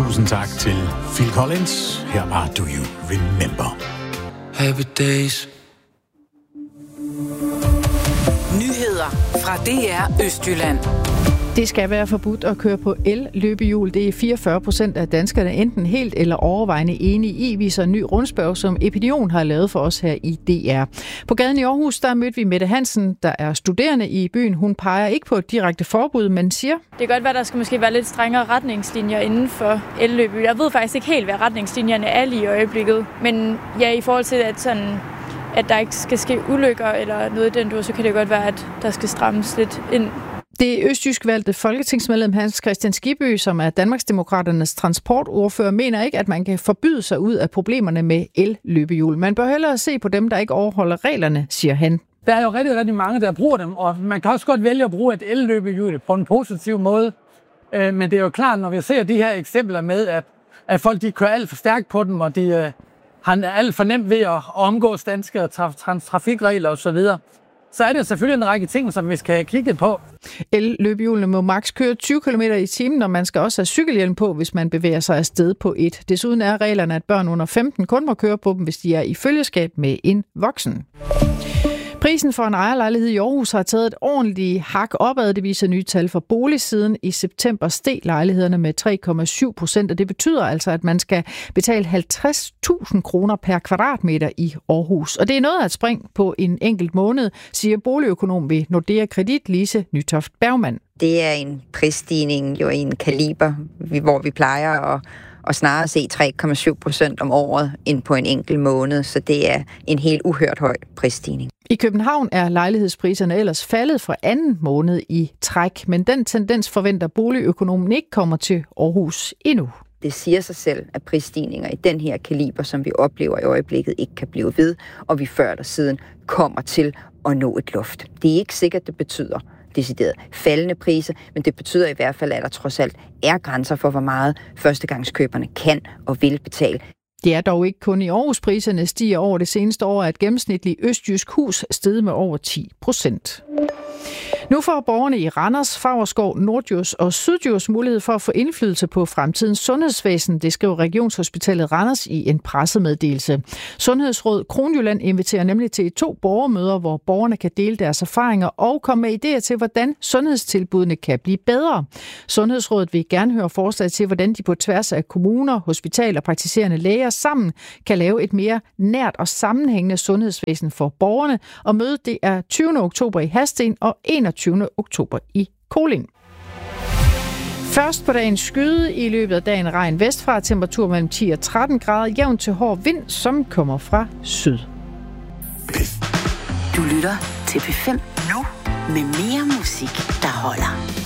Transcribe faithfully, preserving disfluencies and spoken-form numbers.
Tusind tak til Phil Collins. Her var Do You Remember. Happy days. Nyheder fra D R Østjylland. Det skal være forbudt at køre på el-løbehjul. Det er fireogfyrre procent af danskerne enten helt eller overvejende enige i, viser en ny rundspørg, som Epinion har lavet for os her i D R. På gaden i Aarhus, der mødte vi Mette Hansen, der er studerende i byen. Hun peger ikke på et direkte forbud, men siger... Det kan godt være, der skal måske være lidt strengere retningslinjer inden for el-løbehjul. Jeg ved faktisk ikke helt, hvad retningslinjerne er lige i øjeblikket. Men ja, i forhold til, at sådan... at der ikke skal ske ulykker eller noget i den dur, så kan det godt være, at der skal strammes lidt ind. Det østjysk valgte folketingsmedlem Hans Kristian Skibby, som er Danmarksdemokraternes transportordfører, mener ikke, at man kan forbyde sig ud af problemerne med el-løbehjul. Man bør hellere se på dem, der ikke overholder reglerne, siger han. Der er jo rigtig, rigtig mange, der bruger dem, og man kan også godt vælge at bruge et el-løbehjul på en positiv måde. Men det er jo klart, når vi ser de her eksempler med, at, at folk de kører alt for stærkt på dem, og de har alt for nemt ved at omgås danske trafikregler osv., så er det selvfølgelig en række ting, som vi skal have kigget på. El-løbehjulene må maks køre tyve kilometer i timen, og man skal også have cykelhjelm på, hvis man bevæger sig afsted på et. Desuden er reglerne, at børn under femten kun må køre på dem, hvis de er i følgeskab med en voksen. Prisen for en ejerlejlighed i Aarhus har taget et ordentligt hak opad, det viser nye tal for boligsiden. I september steg lejlighederne med tre komma syv procent, og det betyder altså, at man skal betale halvtreds tusind kroner per kvadratmeter i Aarhus. Og det er noget af et spring på en enkelt måned, siger boligøkonom ved Nordea Kredit, Lise Nytoft Bergmann. Det er en prisstigning jo i en kaliber, hvor vi plejer at og snarere se tre komma syv procent om året ind på en enkelt måned, så det er en helt uhørt høj prisstigning. I København er lejlighedspriserne ellers faldet for anden måned i træk, men den tendens forventer boligøkonomen ikke kommer til Aarhus endnu. Det siger sig selv, at prisstigninger i den her kaliber, som vi oplever i øjeblikket, ikke kan blive ved, og vi før eller siden kommer til at nå et loft. Det er ikke sikkert, det betyder decideret faldende priser, men det betyder i hvert fald, at der trods alt er grænser for, hvor meget førstegangskøberne kan og vil betale. Det er dog ikke kun i Aarhus, priserne stiger over det seneste år, at gennemsnitlig østjysk hus steget med over ti procent. Nu får borgerne i Randers, Favrskov, Norddjurs og Syddjurs mulighed for at få indflydelse på fremtidens sundhedsvæsen, det skriver Regionshospitalet Randers i en pressemeddelelse. Sundhedsråd Kronjylland inviterer nemlig til to borgermøder, hvor borgerne kan dele deres erfaringer og komme med idéer til, hvordan sundhedstilbudene kan blive bedre. Sundhedsrådet vil gerne høre forslag til, hvordan de på tværs af kommuner, hospitaler og praktiserende læger sammen kan lave et mere nært og sammenhængende sundhedsvæsen for borgerne. Og mødet det er tyvende oktober i Hadsten og enogtyvende oktober i Kolding. Først på dagen skyde, i løbet af dagen regn vestfra, temperatur mellem ti og tretten grader, jævn til hård vind, som kommer fra syd. Du lytter til P fem nu med mere musik, der holder.